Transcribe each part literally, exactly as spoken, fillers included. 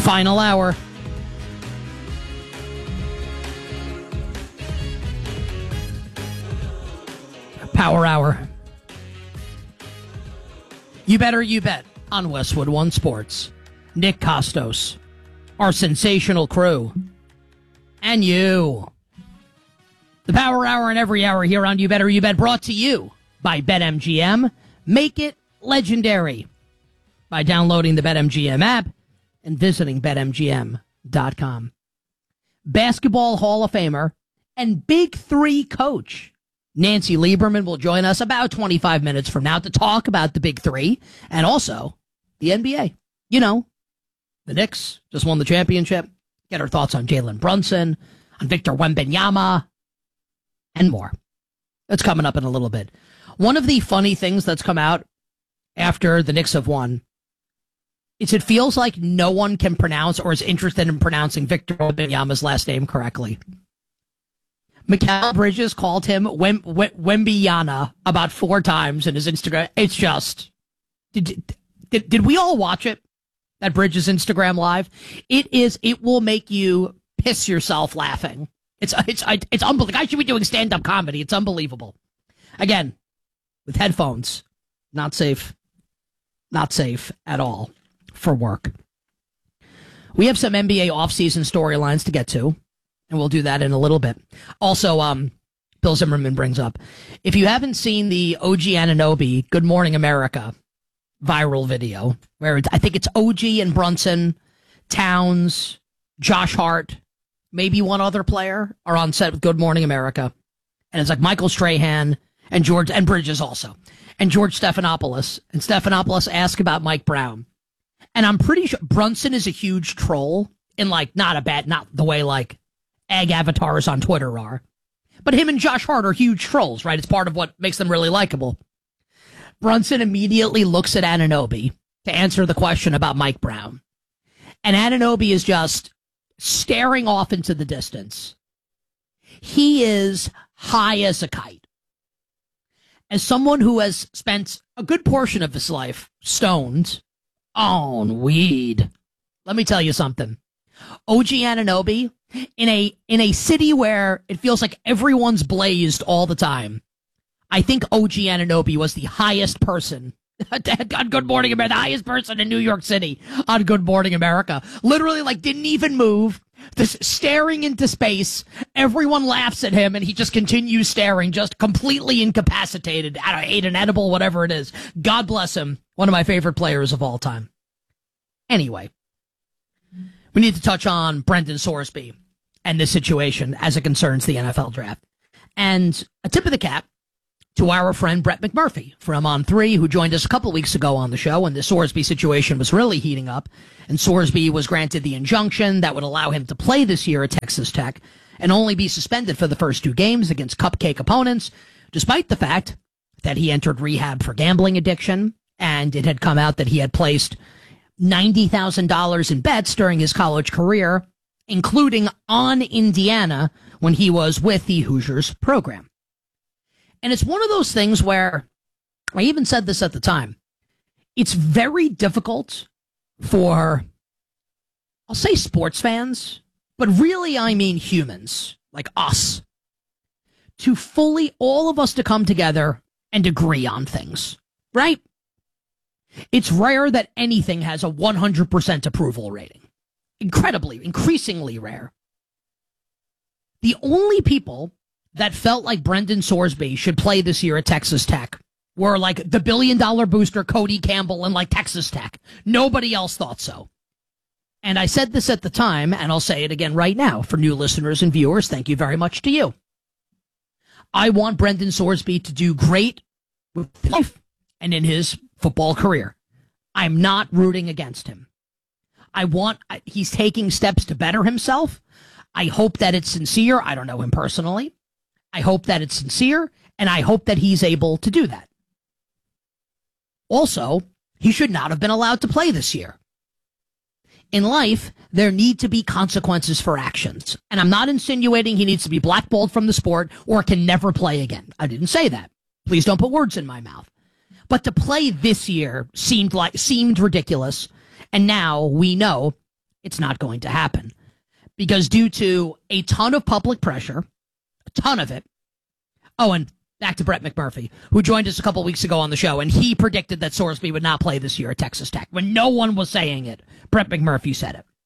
Final hour. Power hour. You better, you bet on Westwood One Sports. Nick Costos, our sensational crew, and you. The Power Hour and every hour here on You Better, You Bet, brought to you by BetMGM. Make it legendary by downloading the BetMGM app and visiting Bet M G M dot com. Basketball Hall of Famer and Big Three coach Nancy Lieberman will join us about twenty-five minutes from now to talk about the Big Three and also the N B A. You know, the Knicks just won the championship. Get her thoughts on Jalen Brunson, on Victor Wembanyama, and more. That's coming up in a little bit. One of the funny things that's come out after the Knicks have won is it feels like no one can pronounce or is interested in pronouncing Victor Wembanyama's last name correctly. Mikal Bridges called him Wem- Wem- Wembyana about four times in his Instagram. It's just, did, did did we all watch it? That Bridges Instagram live. It is. It will make you piss yourself laughing. It's it's it's unbelievable. I should be doing stand up comedy. It's unbelievable. Again, with headphones, not safe, not safe at all for work. We have some N B A offseason storylines to get to. And we'll do that in a little bit. Also, um, Bill Zimmerman brings up, if you haven't seen the O G Anunoby Good Morning America viral video, where it's, I think it's O G and Brunson, Towns, Josh Hart, maybe one other player are on set with Good Morning America. And it's like Michael Strahan and George, and Bridges also, and George Stephanopoulos. And Stephanopoulos asked about Mike Brown. And I'm pretty sure Brunson is a huge troll in like, not a bad, not the way like, egg avatars on Twitter are. But him and Josh Hart are huge trolls, right? It's part of what makes them really likable. Brunson immediately looks at Anunoby to answer the question about Mike Brown. And Anunoby is just staring off into the distance. He is high as a kite. As someone who has spent a good portion of his life stoned on weed, let me tell you something. O G Anunoby, in a in a city where it feels like everyone's blazed all the time, I think O G Anunoby was the highest person on Good Morning America, the highest person in New York City on Good Morning America. Literally, like, didn't even move, just staring into space. Everyone laughs at him, and he just continues staring, just completely incapacitated. I don't ate an edible, whatever it is. God bless him. One of my favorite players of all time. Anyway. We need to touch on Brendan Sorsby and this situation as it concerns the N F L draft. And a tip of the cap to our friend Brett McMurphy from On three, who joined us a couple weeks ago on the show when the Sorsby situation was really heating up. And Sorsby was granted the injunction that would allow him to play this year at Texas Tech and only be suspended for the first two games against cupcake opponents, despite the fact that he entered rehab for gambling addiction. And it had come out that he had placed ninety thousand dollars in bets during his college career, including on Indiana when he was with the Hoosiers program. And it's one of those things where, I even said this at the time, it's very difficult for, I'll say sports fans, but really I mean humans, like us, to fully, all of us to come together and agree on things, right? It's rare that anything has a one hundred percent approval rating. Incredibly, increasingly rare. The only people that felt like Brendan Sorsby should play this year at Texas Tech were like the billion dollar booster Cody Campbell and like Texas Tech. Nobody else thought so. And I said this at the time, and I'll say it again right now for new listeners and viewers. Thank you very much to you. I want Brendan Sorsby to do great with life and in his football career. I'm not rooting against him. I want, he's taking steps to better himself. I hope that it's sincere. I don't know him personally. I hope that it's sincere, and I hope that he's able to do that. Also, he should not have been allowed to play this year. In life, there need to be consequences for actions. And I'm not insinuating he needs to be blackballed from the sport or can never play again. I didn't say that. Please don't put words in my mouth. But to play this year seemed like seemed ridiculous. And now we know It's not going to happen because due to a ton of public pressure, a ton of it. Oh, and back to Brett McMurphy, who joined us a couple weeks ago on the show, and he predicted that Sorsby would not play this year at Texas Tech. When no one was saying it, Brett McMurphy said it.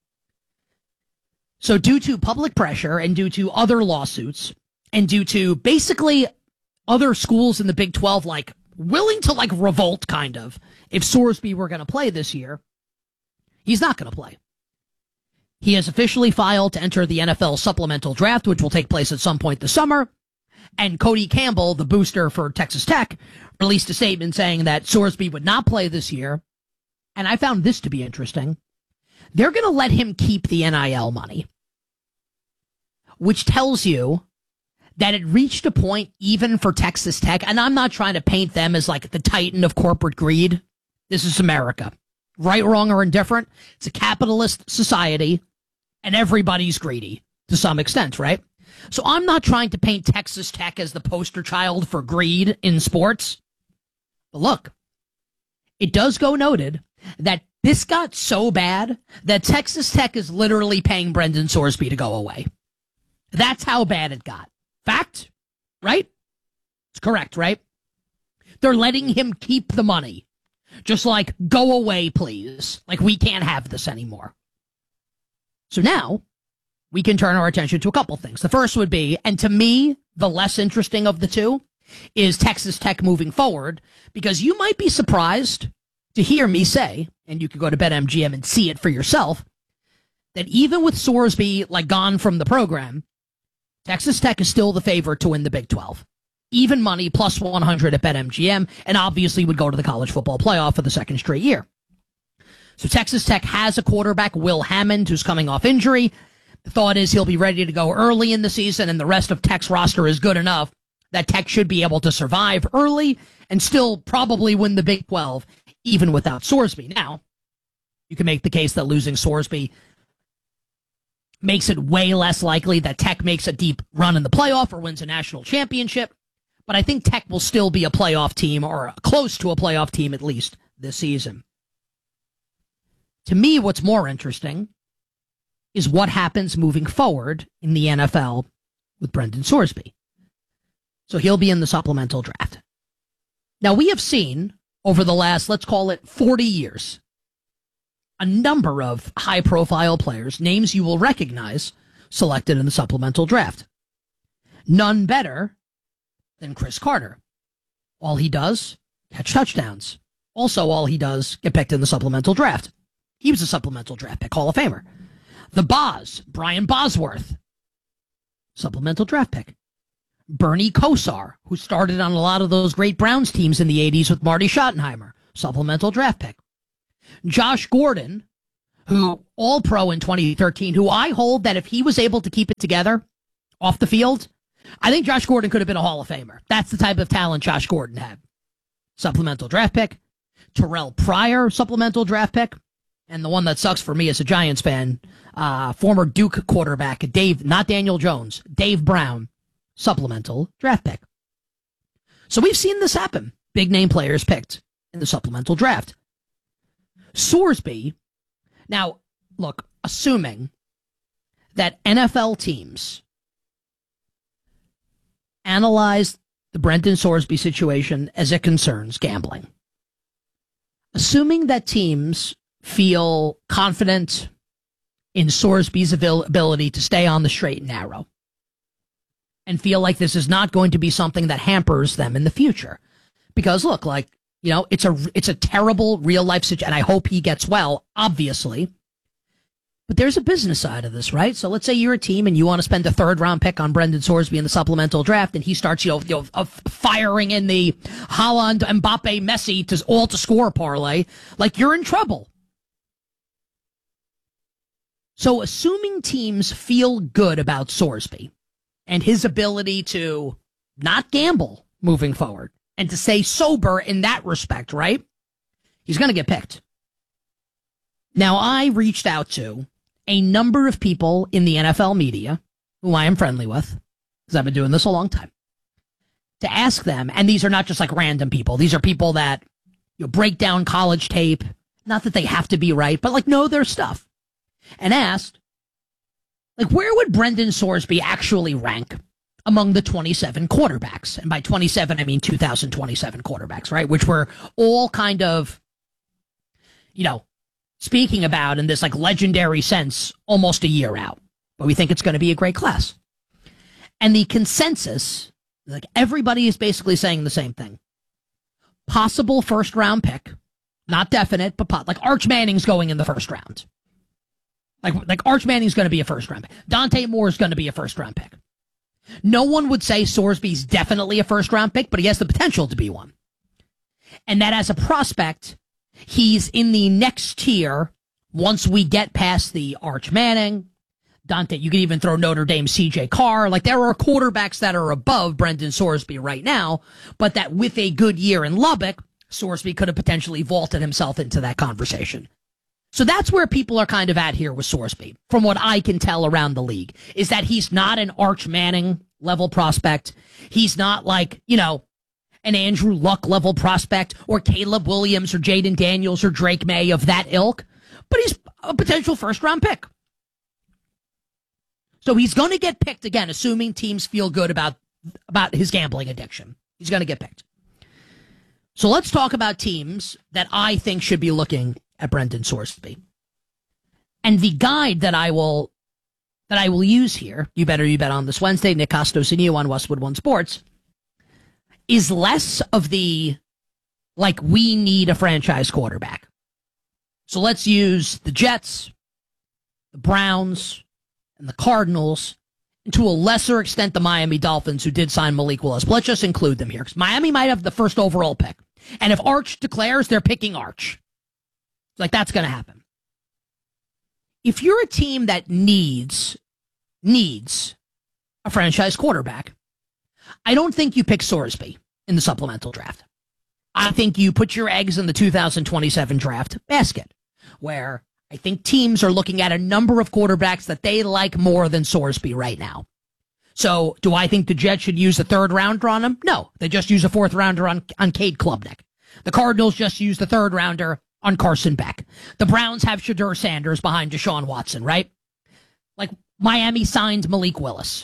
So due to public pressure and due to other lawsuits and due to basically other schools in the Big twelve, like willing to like revolt kind of, if Sorsby were going to play this year, he's not going to play. He has officially filed to enter the N F L supplemental draft, which will take place at some point this summer. And Cody Campbell, the booster for Texas Tech, released a statement saying that Sorsby would not play this year. And I found this to be interesting. They're going to let him keep the N I L money, which tells you that it reached a point even for Texas Tech. And I'm not trying to paint them as like the titan of corporate greed. This is America. Right, wrong, or indifferent. It's a capitalist society, and everybody's greedy to some extent, right? So I'm not trying to paint Texas Tech as the poster child for greed in sports. But look, it does go noted that this got so bad that Texas Tech is literally paying Brendan Sorsby to go away. That's how bad it got. Fact, right? It's correct, right? They're letting him keep the money. Just like, go away, please. Like, we can't have this anymore. So now, we can turn our attention to a couple things. The first would be, and to me, the less interesting of the two, is Texas Tech moving forward, because you might be surprised to hear me say, and you can go to BetMGM and see it for yourself, that even with Sorsby, like, gone from the program, Texas Tech is still the favorite to win the Big twelve. Even money, plus one hundred at BetMGM, and obviously would go to the college football playoff for the second straight year. So Texas Tech has a quarterback, Will Hammond, who's coming off injury. The thought is he'll be ready to go early in the season, and the rest of Tech's roster is good enough that Tech should be able to survive early and still probably win the Big twelve, even without Sorsby. Now, you can make the case that losing Sorsby makes it way less likely that Tech makes a deep run in the playoff or wins a national championship. But I think Tech will still be a playoff team, or close to a playoff team at least, this season. To me, what's more interesting is what happens moving forward in the N F L with Brendan Sorsby. So he'll be in the supplemental draft. Now, we have seen over the last, let's call it forty years, a number of high-profile players, names you will recognize, selected in the supplemental draft. None better than Chris Carter. All he does, catch touchdowns. Also, all he does, get picked in the supplemental draft. He was a supplemental draft pick, Hall of Famer. The Boz, Brian Bosworth, supplemental draft pick. Bernie Kosar, who started on a lot of those great Browns teams in the eighties with Marty Schottenheimer, supplemental draft pick. Josh Gordon, who all-pro in twenty thirteen, who I hold that if he was able to keep it together off the field, I think Josh Gordon could have been a Hall of Famer. That's the type of talent Josh Gordon had. Supplemental draft pick. Terrell Pryor, supplemental draft pick. And the one that sucks for me as a Giants fan, uh, former Duke quarterback, Dave, not Daniel Jones, Dave Brown, supplemental draft pick. So we've seen this happen. Big name players picked in the supplemental draft. Sorsby, now, look, assuming that N F L teams analyze the Brendan Sorsby situation as it concerns gambling. Assuming that teams feel confident in Sorsby's ability to stay on the straight and narrow and feel like this is not going to be something that hampers them in the future. Because look, like, you know, it's a, it's a terrible real life situation, and I hope he gets well, obviously. But there's a business side of this, right? So let's say you're a team and you want to spend a third round pick on Brendan Sorsby in the supplemental draft, and he starts, you know, you know uh, firing in the Haaland, Mbappe, Messi to all to score parlay. Like, you're in trouble. So assuming teams feel good about Sorsby and his ability to not gamble moving forward and to stay sober in that respect, right? He's going to get picked. Now, I reached out to a number of people in the N F L media who I am friendly with, because I've been doing this a long time, to ask them, and these are not just like random people. These are people that, you know, break down college tape. Not that they have to be right, but like know their stuff. and asked, like, where would Brendan Sorsby actually rank among the twenty-seven quarterbacks? And by twenty-seven, I mean two thousand twenty-seven quarterbacks, right? Which were all kind of, you know, speaking about in this like legendary sense almost a year out. But we think it's going to be a great class. And the consensus, like everybody is basically saying the same thing. Possible first round pick, not definite, but po- like Arch Manning's going in the first round. Like, like Arch Manning's going to be a first round pick. Dante Moore's going to be a first round pick. No one would say Sorsby's definitely a first round pick, but he has the potential to be one. And that as a prospect, he's in the next tier once we get past the Arch Manning, Dante, you could even throw Notre Dame C J Carr. Like, there are quarterbacks that are above Brendan Sorsby right now, but that with a good year in Lubbock, Sorsby could have potentially vaulted himself into that conversation. So that's where people are kind of at here with Sorsby, from what I can tell around the league, is that he's not an Arch Manning level prospect. He's not like, you know, an Andrew Luck level prospect or Caleb Williams or Jaden Daniels or Drake May of that ilk, but he's a potential first round pick. So he's going to get picked again, assuming teams feel good about, about his gambling addiction. He's going to get picked. So let's talk about teams that I think should be looking at Brendan Sorsby. And the guide that I will that I will use here, You Better You Bet on this Wednesday, Nick Costos and you on Westwood One Sports, is less of the, like, we need a franchise quarterback. So let's use the Jets, the Browns, and the Cardinals, and to a lesser extent the Miami Dolphins, who did sign Malik Willis. But let's just include them here, because Miami might have the first overall pick. And if Arch declares, they're picking Arch. Like, that's going to happen. If you're a team that needs, needs a franchise quarterback, I don't think you pick Sorsby in the supplemental draft. I think you put your eggs in the two thousand twenty-seven draft basket, where I think teams are looking at a number of quarterbacks that they like more than Sorsby right now. So do I think the Jets should use a third rounder on him? No, they just use a fourth rounder on, on Cade Klubnik. The Cardinals just use the third rounder on Carson Beck. The Browns have Shedeur Sanders behind Deshaun Watson, right? Like, Miami signed Malik Willis.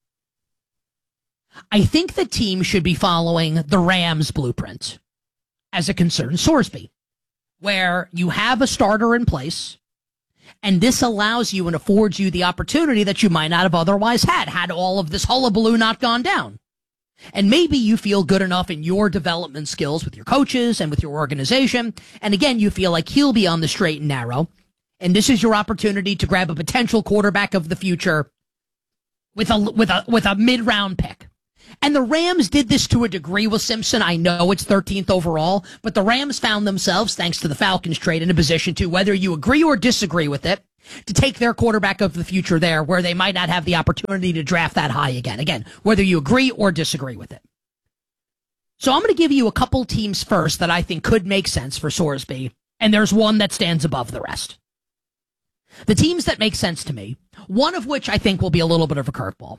I think the team should be following the Rams blueprint as it concerns Sorsby, where you have a starter in place, and this allows you and affords you the opportunity that you might not have otherwise had, had all of this hullabaloo not gone down. And maybe you feel good enough in your development skills with your coaches and with your organization, and again, you feel like he'll be on the straight and narrow, and this is your opportunity to grab a potential quarterback of the future with a with a with a mid-round pick. And the Rams did this to a degree with Simpson. I know it's thirteenth overall, but the Rams found themselves, thanks to the Falcons trade, in a position to, whether you agree or disagree with it, to take their quarterback of the future there, where they might not have the opportunity to draft that high again. Again, whether you agree or disagree with it. So I'm going to give you a couple teams first that I think could make sense for Sorsby, and there's one that stands above the rest. The teams that make sense to me, one of which I think will be a little bit of a curveball.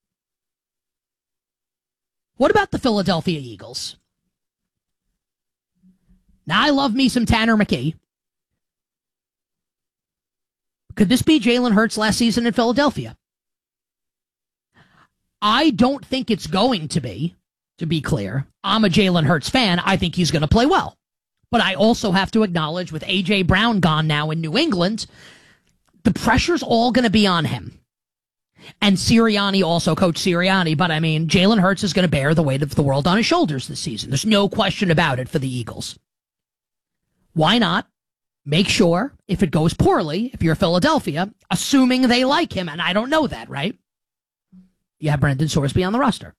What about the Philadelphia Eagles? Now, I love me some Tanner McKee. Could this be Jalen Hurts last season in Philadelphia? I don't think it's going to be, to be clear. I'm a Jalen Hurts fan. I think he's going to play well. But I also have to acknowledge, with A J. Brown gone now in New England, the pressure's all going to be on him. And Sirianni also, Coach Sirianni, but I mean, Jalen Hurts is going to bear the weight of the world on his shoulders this season. There's no question about it for the Eagles. Why not make sure, if it goes poorly, if you're Philadelphia, assuming they like him, and I don't know that, right? You have Brendan Sorsby on the roster.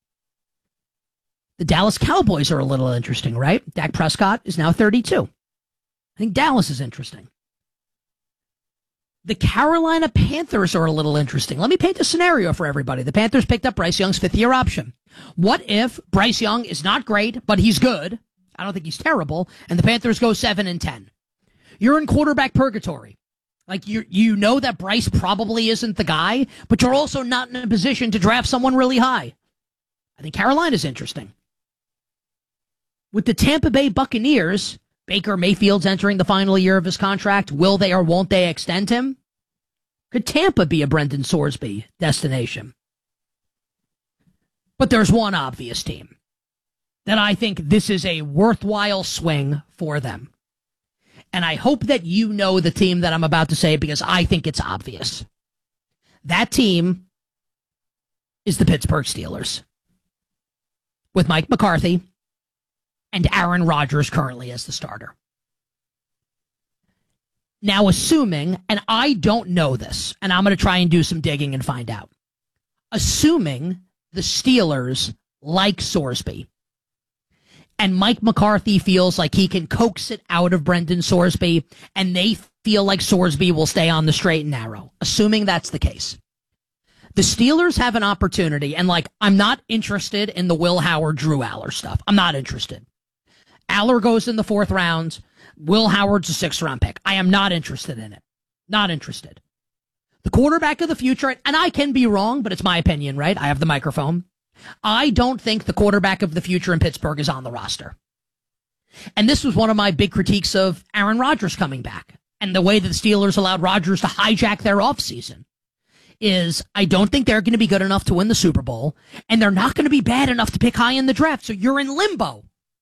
The Dallas Cowboys are a little interesting, right? Dak Prescott is now thirty-two. I think Dallas is interesting. The Carolina Panthers are a little interesting. Let me paint a scenario for everybody. The Panthers picked up Bryce Young's fifth-year option. What if Bryce Young is not great, but he's good? I don't think he's terrible. And the Panthers go seven and ten. You're in quarterback purgatory. Like, you you know that Bryce probably isn't the guy, but you're also not in a position to draft someone really high. I think Carolina's interesting. With the Tampa Bay Buccaneers, Baker Mayfield's entering the final year of his contract. Will they or won't they extend him? Could Tampa be a Brendan Sorsby destination? But there's one obvious team that I think this is a worthwhile swing for them. And I hope that you know the team that I'm about to say because I think it's obvious. That team is the Pittsburgh Steelers, with Mike McCarthy and Aaron Rodgers currently as the starter. Now, assuming, and I don't know this, and I'm going to try and do some digging and find out, assuming the Steelers like Sorsby, and Mike McCarthy feels like he can coax it out of Brendan Sorsby, and they feel like Sorsby will stay on the straight and narrow. Assuming that's the case. The Steelers have an opportunity, and like, I'm not interested in the Will Howard, Drew Aller stuff. I'm not interested. Aller goes in the fourth round. Will Howard's a sixth round pick. I am not interested in it. Not interested. The quarterback of the future, and I can be wrong, but it's my opinion, right? I have the microphone. I don't think the quarterback of the future in Pittsburgh is on the roster. And this was one of my big critiques of Aaron Rodgers coming back and the way that the Steelers allowed Rodgers to hijack their offseason is I don't think they're going to be good enough to win the Super Bowl, and they're not going to be bad enough to pick high in the draft, so you're in limbo.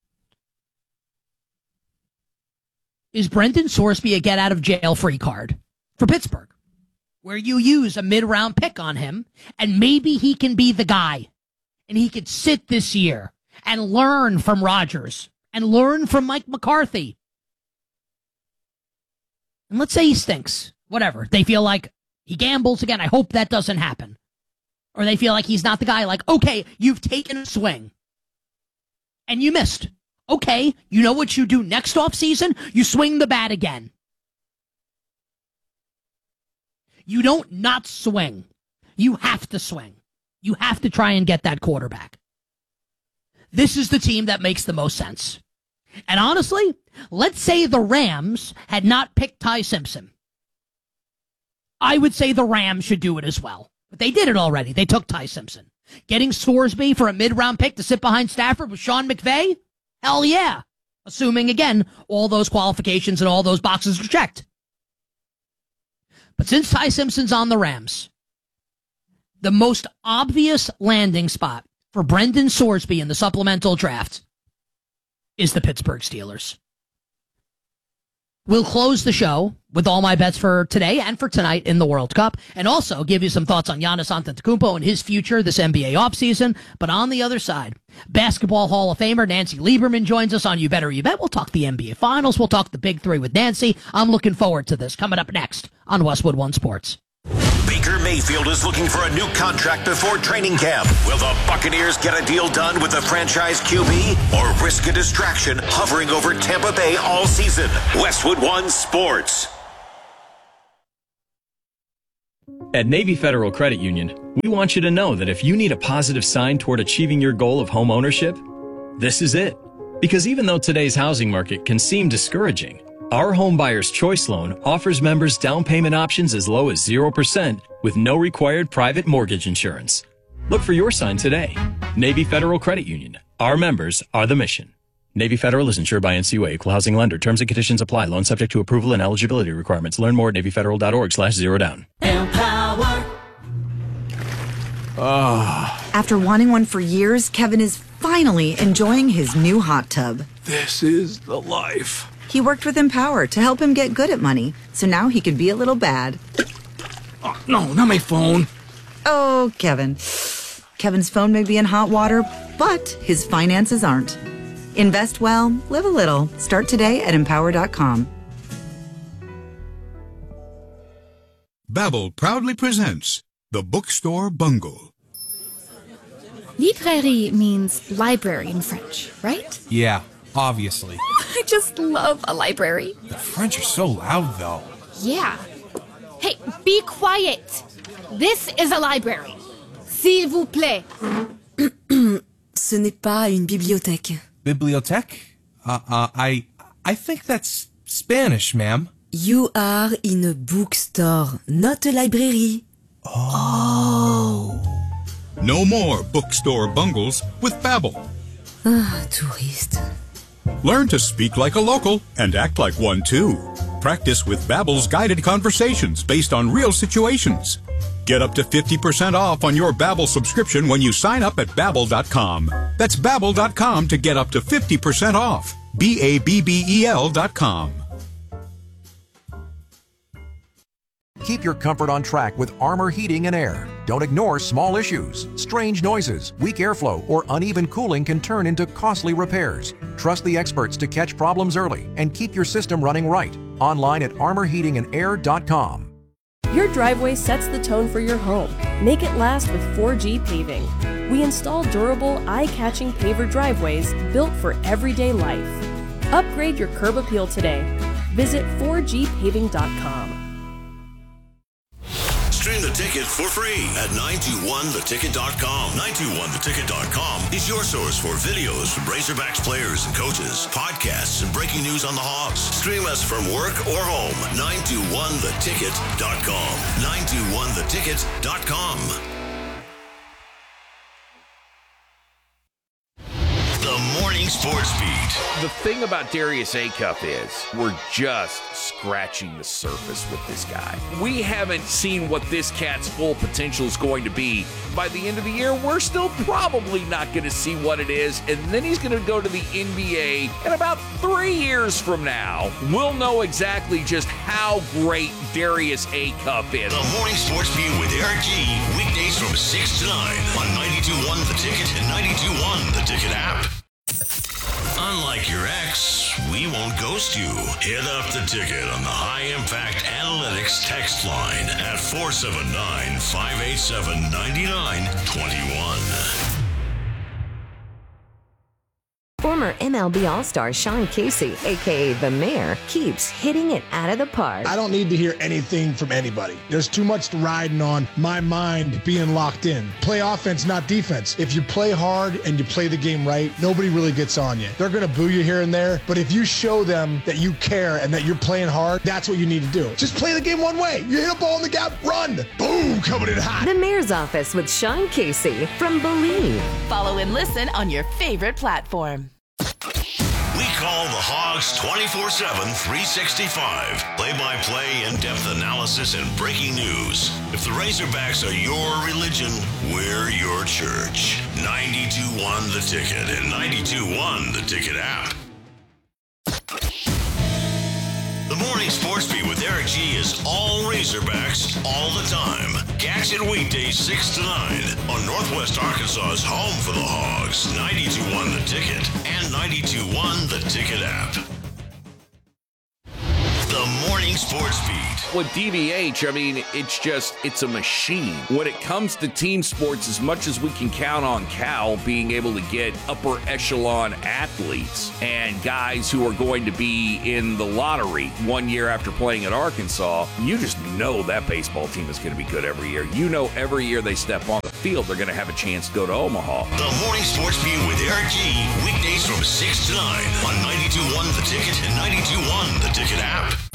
Is Brendan Sorsby a get-out-of-jail-free card for Pittsburgh, where you use a mid-round pick on him, and maybe he can be the guy, and he could sit this year and learn from Rodgers and learn from Mike McCarthy? And let's say he stinks. Whatever. They feel like he gambles again. I hope that doesn't happen. Or they feel like he's not the guy. Like, okay, you've taken a swing, and you missed. Okay, you know what you do next offseason? You swing the bat again. You don't not swing. You have to swing. You have to try and get that quarterback. This is the team that makes the most sense. And honestly, let's say the Rams had not picked Ty Simpson. I would say the Rams should do it as well. But they did it already. They took Ty Simpson. Getting Sorsby for a mid-round pick to sit behind Stafford with Sean McVay? Hell yeah. Assuming, again, all those qualifications and all those boxes are checked. But since Ty Simpson's on the Rams, the most obvious landing spot for Brendan Sorsby in the supplemental draft is the Pittsburgh Steelers. We'll close the show with all my bets for today and for tonight in the World Cup, and also give you some thoughts on Giannis Antetokounmpo and his future this N B A offseason. But on the other side, Basketball Hall of Famer Nancy Lieberman joins us on You Better You Bet. We'll talk the N B A Finals. We'll talk the Big Three with Nancy. I'm looking forward to this. Coming up next on Westwood One Sports. Baker Mayfield is looking for a new contract before training camp. Will the Buccaneers get a deal done with the franchise Q B or risk a distraction hovering over Tampa Bay all season? Westwood One Sports. At Navy Federal Credit Union, we want you to know that if you need a positive sign toward achieving your goal of home ownership, this is it. Because even though today's housing market can seem discouraging, our Home Buyer's Choice Loan offers members down payment options as low as zero percent with no required private mortgage insurance. Look for your sign today. Navy Federal Credit Union. Our members are the mission. Navy Federal is insured by N C U A, Equal Housing Lender. Terms and conditions apply. Loan subject to approval and eligibility requirements. Learn more at NavyFederal.org slash zero down. Empower. Oh. After wanting one for years, Kevin is finally enjoying his new hot tub. This is the life. He worked with Empower to help him get good at money, so now he can be a little bad. Oh, no, not my phone. Oh, Kevin. Kevin's phone may be in hot water, but his finances aren't. Invest well, live a little. Start today at empower dot com. Babbel proudly presents The Bookstore Bungle. Librairie means library in French, right? Yeah, obviously. I just love a library. The French are so loud, though. Yeah. Hey, be quiet. This is a library. S'il vous plaît. Ce n'est pas une bibliothèque. Bibliothèque? Uh, uh, I, I think that's Spanish, ma'am. You are in a bookstore, not a library. Oh. No more bookstore bungles with Babbel. Ah, touriste. Learn to speak like a local and act like one too. Practice with Babbel's guided conversations based on real situations. Get up to fifty percent off on your Babbel subscription when you sign up at Babbel dot com. That's Babbel dot com to get up to fifty percent off. B A B B E L dot com. Keep your comfort on track with Armor Heating and Air. Don't ignore small issues. Strange noises, weak airflow, or uneven cooling can turn into costly repairs. Trust the experts to catch problems early and keep your system running right. Online at armor heating and air dot com. Your driveway sets the tone for your home. Make it last with four G Paving. We install durable, eye-catching paver driveways built for everyday life. Upgrade your curb appeal today. Visit four G paving dot com. Stream the ticket for free at nine two one the ticket dot com. nine two one the ticket dot com is your source for videos from Razorbacks players and coaches, podcasts, and breaking news on the Hogs. Stream us from work or home. nine two one the ticket dot com. nine two one the ticket dot com. The Morning Sports Beat. The thing about Darius Acuff is we're just scratching the surface with this guy. We haven't seen what this cat's full potential is going to be. By the end of the year, we're still probably not going to see what it is, and then he's going to go to the N B A, and about three years from now, we'll know exactly just how great Darius Acuff is. The Morning Sports Beat with Eric G. Weekdays from six to nine on ninety-two point one The Ticket and ninety-two point one The Ticket app. Unlike your ex, we won't ghost you. Hit up the ticket on the High Impact Analytics text line at four seven nine, five eight seven, nine nine two one. Former M L B All-Star Sean Casey, a k a. The Mayor, keeps hitting it out of the park. I don't need to hear anything from anybody. There's too much riding on my mind being locked in. Play offense, not defense. If you play hard and you play the game right, nobody really gets on you. They're going to boo you here and there, but if you show them that you care and that you're playing hard, that's what you need to do. Just play the game one way. You hit a ball in the gap, run. Boom, coming in hot. The Mayor's Office with Sean Casey from Believe. Follow and listen on your favorite platform. We call the Hogs twenty-four seven, three sixty-five. Play-by-play, in-depth analysis, and breaking news. If the Razorbacks are your religion, we're your church. ninety-two point one The Ticket and ninety-two point one The Ticket app. The Morning Sports Beat with Eric G is all Razorbacks all the time. Catch it weekdays six to nine on Northwest Arkansas's home for the Hogs, ninety-two point one The Ticket and ninety-two point one The Ticket app. The Morning Sports Beat. With D V H, I mean, it's just, it's a machine. When it comes to team sports, as much as we can count on Cal being able to get upper echelon athletes and guys who are going to be in the lottery one year after playing at Arkansas, you just know that baseball team is going to be good every year. You know every year they step on the field, they're going to have a chance to go to Omaha. The Morning Sports Beat with Eric G. Weekdays from six to nine on ninety-two point one The Ticket and ninety-two point one The Ticket app.